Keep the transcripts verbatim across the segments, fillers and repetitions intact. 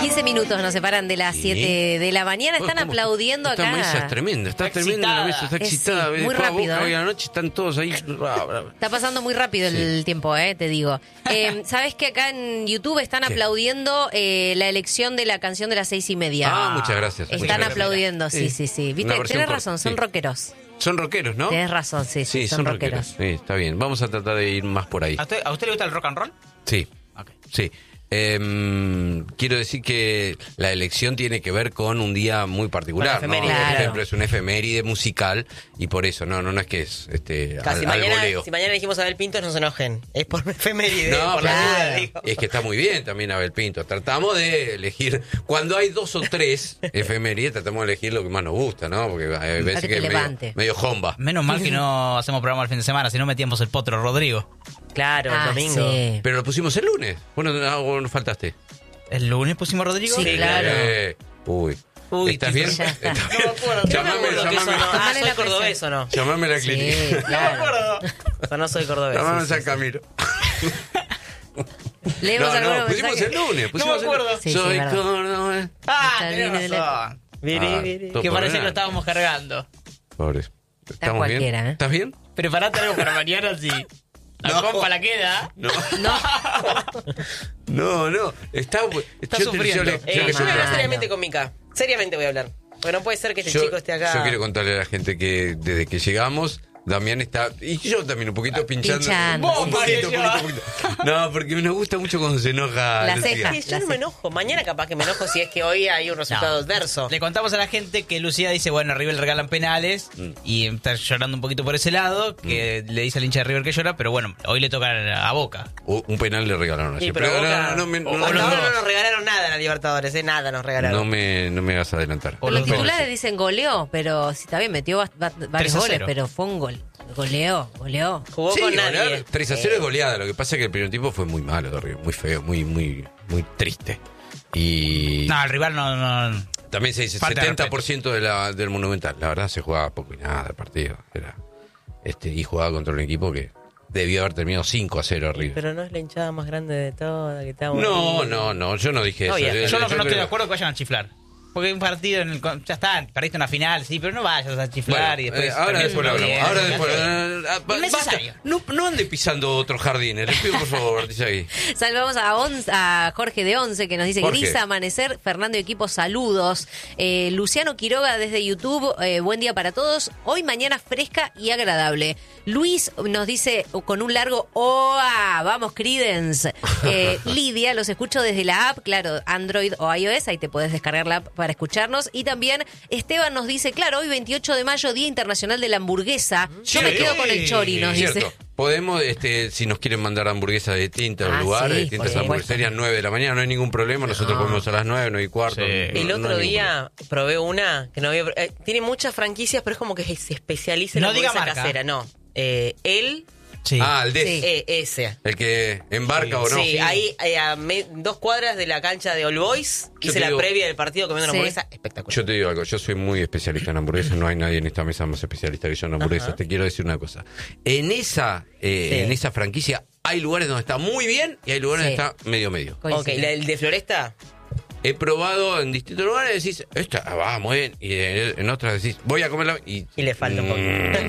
quince minutos nos separan de las siete de la mañana. Están ¿Cómo? aplaudiendo Esta acá. mesa es tremenda, está, Está tremenda la excitada. mesa, está Es, excitada. sí, Ves, muy toda rápido, Boca, ¿eh? hoy a la noche están todos ahí. Está pasando muy rápido el Sí. tiempo, eh, te digo. Eh, ¿Sabes que acá en YouTube están ¿Qué? aplaudiendo eh, la elección de la canción de las seis y media? Ah, muchas gracias. Están muchas gracias. aplaudiendo, sí, Sí. sí, sí. Una Viste, versión tenés corta, razón, son sí. rockeros. Son rockeros, ¿no? Tenés razón, sí, sí, Sí, son, son rockeros. rockeros. Sí, está bien. Vamos a tratar de ir más por ahí. ¿A usted, ¿A usted le gusta el rock and roll? Sí, Ok. sí. Eh, quiero decir que la elección tiene que ver con un día muy particular, Con ¿no? efeméride, Por claro. ejemplo, es una efeméride musical y por eso, no, no, no es que es este, Casi al, al mañana, voleo. si mañana elegimos a Abel Pintos, no se enojen. Es por efeméride, No, por la claro. duda, digo. Es que está muy bien también Abel Pinto. Tratamos de elegir, cuando hay dos o tres efemérides, tratamos de elegir lo que más nos gusta, ¿no? Porque hay veces que que te es medio, levante. medio jomba. Menos mal que no hacemos programa el fin de semana, si no metíamos el potro Rodrigo. Claro, el Ah, domingo. sí. Pero lo pusimos el lunes. Bueno, no, no faltaste. ¿El lunes pusimos Rodrigo? Sí, claro. Eh, uy. Uy, ¿Estás te- bien? ya está. ¿Estás- No me acuerdo, no me Llamame, acuerdo que eso llamame. no. Ah, Llamale soy la cordobés o no. Llamame a la clínica. Sí, claro. O sea, no soy cordobés. Llamame sí, a San sí, sí. Camilo. Leemos No, algunos no, pusimos mensajes. el lunes. Pusimos me el acuerdo. lunes. Sí, sí, Soy verdad. cordobés. Ah, Está tenés bien, razón. Viri, Ah, viri. to- Que por parece que nada. lo estábamos cargando. Pobres. ¿Estamos bien? cualquiera, ¿eh? ¿Estás bien? Preparate algo para mañana si la No. compa la queda. No. No, No, no. Está, Está yo te- sufriendo. yo le- Eh, yo yo le- voy a hablar Mano. seriamente con Mica. Seriamente voy a hablar. Porque no puede ser que este yo- chico esté acá. yo quiero contarle a la gente que desde que llegamos, Damián está, y yo también un poquito pinchando. Pinchando, un sí, poquito, sí. poquito, poquito. No, porque nos gusta mucho cuando se enoja. La Lucía. ceja. Sí, yo no me enojo. Mañana capaz que me enojo si es que hoy hay un resultado No. adverso. Le contamos a la gente que Lucía dice, bueno, a River le regalan penales Mm. y está llorando un poquito por ese lado, que le dice al hincha de River que llora, pero bueno, hoy le toca a Boca. U- Un penal le regalaron Sí, ayer. pero Pero Boca- no, no, me- no, o- no, hasta no, ahora no nos regalaron nada en la Libertadores, ¿eh? Nada nos regalaron. no me, no me hagas adelantar. O los los dos. titulares dicen goleó, pero sí, está bien, metió va- va- varios tres a goles, cero. pero fue un gol. Goleó, goleó. Jugó Sí, con golear, nadie. tres a cero es goleada. Lo que pasa es que el primer tiempo fue muy malo de River, muy feo, muy, muy, muy triste. Y No, el rival no... no también se dice Falta de setenta por ciento de la, del Monumental. La verdad se jugaba poco y nada el partido. Era, este, y jugaba contra un equipo que debió haber terminado cinco a cero River. Pero no es la hinchada más grande de todas, que estamos. No, no, no, yo no dije No, eso. ya. yo lo que no estoy creo- de acuerdo es que vayan a chiflar. Porque un partido en el... con- Ya está, perdiste una final, sí, pero no vayas a chiflar Bueno, y después... eh, ahora terminas después lo uno hablamos. bien. Ahora después. eh, ah, ba- Innecesario. basta. No, no ande pisando otros jardines. Les pido por favor, Artizagui. Salvamos a, Once- a Jorge de Once que nos dice Jorge. gris amanecer, Fernando y equipo, saludos. Eh, Luciano Quiroga desde YouTube, eh, buen día para todos. Hoy mañana fresca y agradable. Luis nos dice con un largo ¡Oa! Vamos, Creedence. Eh, Lidia, los escucho desde la app, claro, Android o iOS, ahí te puedes descargar la app para escucharnos. Y también Esteban nos dice, claro, hoy veintiocho de mayo, Día Internacional de la Hamburguesa. Yo me Sí. quedo con el chori, nos Cierto. dice. Podemos, este, si nos quieren mandar hamburguesas de distintos Ah, lugares, sí, distintas por supuesto. hamburguesas, nueve de la mañana, no hay ningún problema. Nosotros No. comemos a las nueve, nueve y cuarto. Sí. no- El no otro hay ningún día probé una que no había. eh, tiene muchas franquicias, pero es como que se especializa en No la diga hamburguesa marca. casera. No. Eh, él, Sí. problema. Ah, el de Sí. eh, ese. el que embarca o no. Sí, ahí eh, a me- dos cuadras de la cancha de All Boys. Yo Hice te la digo- previa del partido comiendo una Sí. hamburguesa espectacular. Yo te digo algo, yo soy muy especialista en hamburguesas, no hay nadie en esta mesa más especialista que yo en hamburguesas. Ajá. Te quiero decir una cosa. En esa, eh, Sí. en esa franquicia hay lugares donde está muy bien y hay lugares Sí. donde está medio medio. Ok, Coincido. la- el de Floresta. He probado en distintos lugares y decís, esta ah, va muy bien. Y en, en otras decís, voy a comerla y... Y le falta un poco.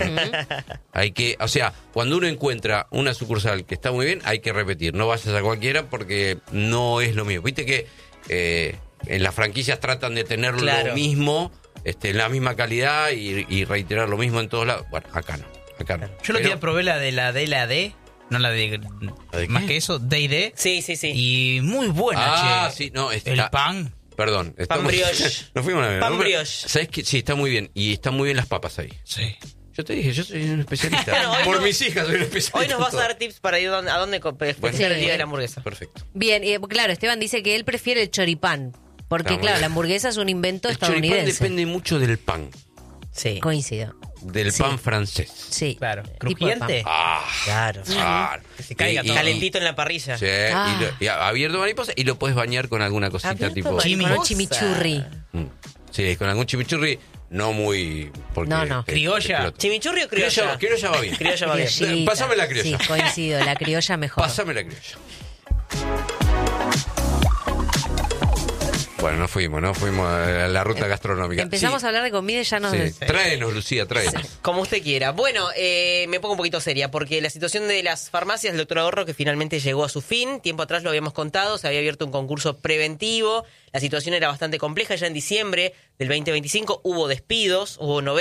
Mm, hay que, o sea, cuando uno encuentra una sucursal que está muy bien, hay que repetir. No vayas a cualquiera porque no es lo mismo. Viste que eh, en las franquicias tratan de tener Claro. lo mismo, este, la misma calidad y, y reiterar lo mismo en todos lados. Bueno, acá no. Acá no. Yo lo Pero- día probé la de la D, la D, no la de... ¿La de más qué? que eso, D y D. Sí, sí, sí. Y muy buena, Ah, che. sí, no, está- El pan. Perdón. estamos- brioche. Nos fuimos a la Pan ¿no? brioche. ¿Sabes qué? Sí, está muy bien. Y están muy bien las papas ahí. Sí. Yo te dije, yo soy un especialista. Bueno, hoy Por no- mis hijas soy un especialista. Hoy nos vas a en todo. dar tips para ir don- a dónde co- festejar Sí. el día de la hamburguesa. Perfecto. Bien, eh, claro, Esteban dice que él prefiere el choripán. Porque, Está muy claro, bien. la hamburguesa es un invento El choripán estadounidense. depende mucho del pan. Sí. Coincido. Del Sí. pan francés. Sí. Claro. Tipo de ¿Crujiente? Ah, Claro. claro. Que se caiga Y- y- todo. Calentito en la parrilla. Sí, Ah. y, lo- y abierto mariposa y lo puedes bañar con alguna cosita Abierto tipo. mariposa. Chimi. Con un chimichurri. Mm. Sí, con algún chimichurri no muy. Porque, No, no. te- Criolla. te explota. ¿Chimichurri o criolla? Criolla, criolla va bien. Criolla va bien. Criollita. Pásame la criolla. Sí, coincido, la criolla mejor. Pásame la criolla. Bueno, no fuimos, no fuimos a la ruta gastronómica. Empezamos Sí. a hablar de comida y ya nos... Sí. des- Tráenos, Lucía, tráenos. Como usted quiera. Bueno, eh, me pongo un poquito seria porque la situación de las farmacias del doctor Ahorro que finalmente llegó a su fin. Tiempo atrás lo habíamos contado, se había abierto un concurso preventivo. La situación era bastante compleja. Ya en diciembre del veinte veinticinco hubo despidos, hubo noventa